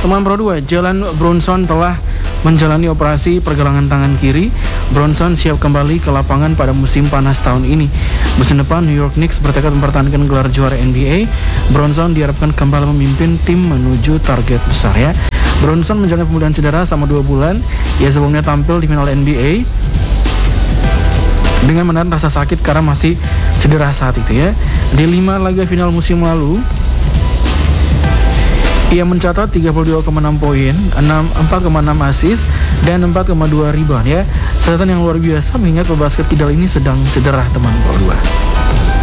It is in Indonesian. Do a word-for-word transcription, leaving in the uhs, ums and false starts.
Teman Pro dua, Jalen Brunson telah menjalani operasi pergelangan tangan kiri. Brunson siap kembali ke lapangan pada musim panas tahun ini. Musim depan New York Knicks bertekad mempertahankan gelar juara N B A. Brunson diharapkan kembali memimpin tim menuju target besar ya. Brunson menjalani pemulihan cedera selama dua bulan. Ia sebelumnya tampil di final N B A dengan menahan rasa sakit karena masih cedera saat itu ya. Di lima laga final musim lalu, ia mencatat tiga puluh dua koma enam poin, empat koma enam assist, dan empat koma dua rebound ya. Catatan yang luar biasa mengingat pebasket kidal ini sedang cedera teman Pro dua.